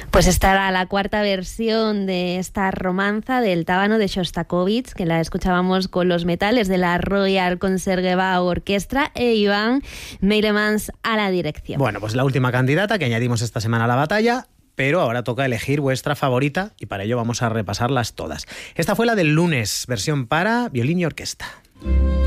Pues esta era la cuarta versión de esta romanza del Tábano de Shostakovich, que la escuchábamos con los metales de la Royal Concertgebouw Orchestra e Iván Meilemans a la dirección. Bueno, pues la última candidata que añadimos esta semana a la batalla, pero ahora toca elegir vuestra favorita y para ello vamos a repasarlas todas. Esta fue la del lunes, versión para violín y orquesta.